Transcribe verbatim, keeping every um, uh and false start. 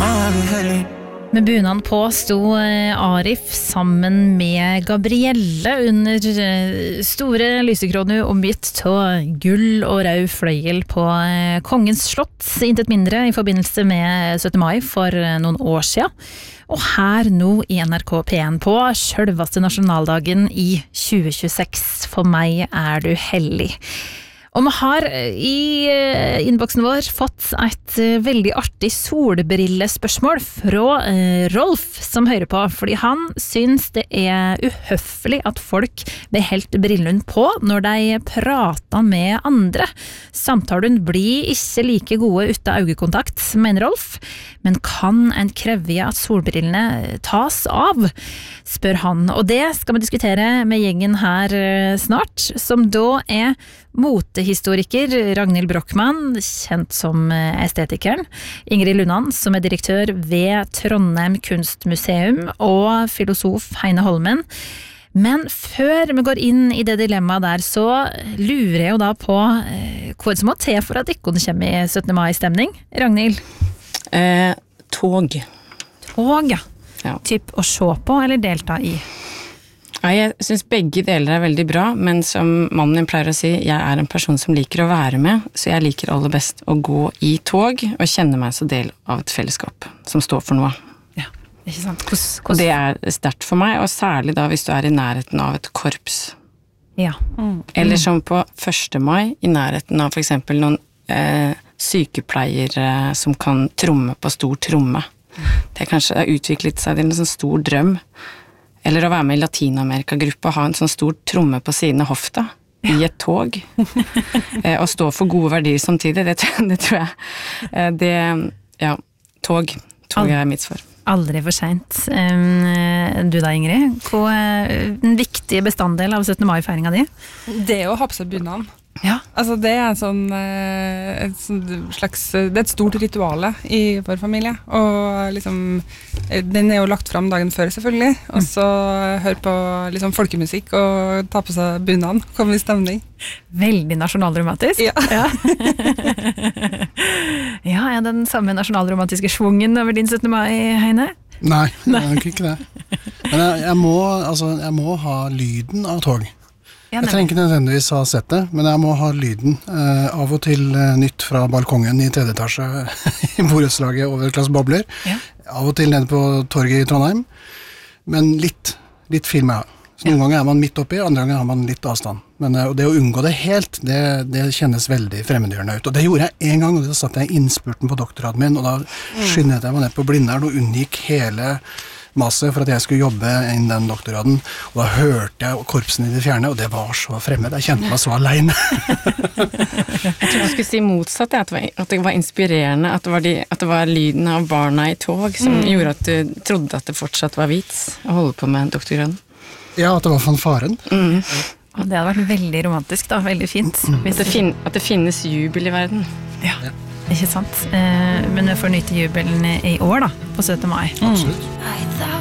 meg er du hellig. Med bunaden på sto Arif sammen med Gabrielle under store lysekroner omgitt av gull og rød fløyel på Kongens slott, intet mindre i forbindelse med syttende mai for noen år siden. Og her nå i N R K P en på selveste nasjonaldagen i tjue tjueseks. For meg er du hellig. Og vi har i innboksen vår fått et veldig artig solbrillespørsmål fra Rolf som hører på, fordi han syns det er uhøflig at folk beholder brillene på når de prater med andre. Samtalen blir ikke like gode uten øyekontakt, mener Rolf, men kan en kreve at solbrillene tas av, spør han. Og det skal vi diskutere med gjengen her snart, som da er motehistoriker Ragnhild Brochmann, kjent som estetikeren, Ingrid Lundan, som er direktør ved Trondheim Kunstmuseum, og filosof Heine Holmen. Men før vi går inn i det dilemmaet der, så lurer jeg jo da på hva som må til for at ikke det kommer i syttende mai-stemning. Ragnhild? Eh, tog. Tog, ja. Ja. Typ å se på eller delta i? Ja, jeg synes begge deler er veldig bra, men som mannen din pleier å si, jeg er en person som liker å være med, så jeg liker aller best å gå i tog og kjenne meg så del av et fellesskap som står for noe. Ja, ikke sant? Hos, hos... Det er sterkt for meg, og særlig da hvis du er i nærheten av et korps. Ja. Mm. Eller som på første mai, i nærheten av for eksempel noen eh, sykepleiere som kan tromme på stor tromme. Det kanskje har utviklet seg til en sånn stor drøm. Eller å være med i Latinamerika-gruppa og ha en sånn stor tromme på siden av hofta i et tog. eh, og stå for gode verdier samtidig, det, det tror jeg. Det, ja, tog. Tog er mitt svar. Aldri for sent. Um, du da, Ingrid? Hva er en viktig bestanddel av syttende mai-feiringa di? Det er å ha på seg bunaden. Ja. Altså det er en sånn, et slags, det er et stort rituale i vår familie, og liksom, den er jo lagt frem dagen før selvfølgelig, og så hør på liksom folkemusikk og ta på seg bunaden, komme i stemning. Veldig nasjonalromantisk. Ja. Ja. Ja, er den samme nasjonalromantiske svungen over din syttende mai, Heine? Nei, det er ikke det. Men jeg, jeg, må, altså, jeg må ha lyden av tog. Jeg trenger ikke nødvendigvis ha sett det, men jeg må ha lyden. Eh, av og til eh, nytt fra balkongen i tredje etasje i borettslaget over et glass bobler. Ja. Av og til nede på torget i Trondheim. Men litt, litt film er. Så noen ja. ganger er man midt oppi, andre ganger har man litt avstand. Men eh, det å unngå det helt, det, det kjennes veldig fremmedgjørende ut. Og det gjorde jeg en gang, og da satt jeg i innspurten på doktorgraden min, og da skyndet jeg meg ned på Blindern og unngikk hele masse for at jeg skulle jobbe inn den doktorgraden, og da hørte jeg korpsen i det fjerne, og det var så fremmed, jeg kjente meg så alene. Jeg tror du skulle si motsatt, at det var, at det var inspirerende, at det var, de, at det var lyden av barna i tog som mm. gjorde at du trodde at det fortsatt var vits å holde på med doktorgraden. Ja, at det var fanfaren. Mm. Og det hadde vært veldig romantisk da, veldig fint. Mm. Hvis det fin- at det finnes jubel i verden. Ja. Ja. Ikke sant? Eh, men vi får nyte jubelen i år da, på syttende mai. Absolutt.